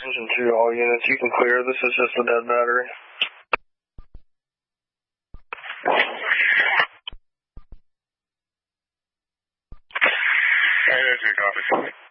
Engine 2, all units, you can clear. This is just a dead battery. Engine 2, copy.